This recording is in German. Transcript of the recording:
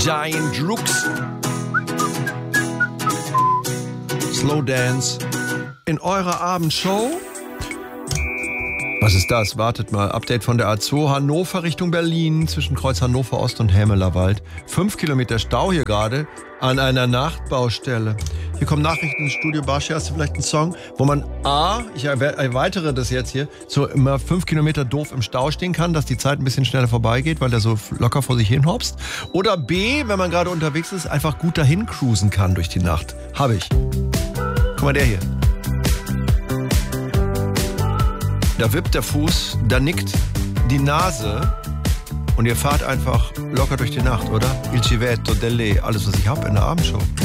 Giant Droogs. Slow Dance in eurer Abendshow. Was ist das? Wartet mal. Update von der A2 Hannover Richtung Berlin zwischen Kreuz Hannover Ost und Hämelerwald. 5 Kilometer Stau hier gerade an einer Nachtbaustelle. Hier kommen Nachrichten ins Studio. Barschi, hast du vielleicht einen Song, wo man ich erweitere das jetzt hier, so immer 5 Kilometer doof im Stau stehen kann, dass die Zeit ein bisschen schneller vorbeigeht, weil der so locker vor sich hin hopst. Oder B, wenn man gerade unterwegs ist, einfach gut dahin cruisen kann durch die Nacht. Habe ich. Guck mal, der hier. Da wippt der Fuß, da nickt die Nase und ihr fahrt einfach locker durch die Nacht, oder? Il civetto, delle, alles was ich hab in der Abendshow.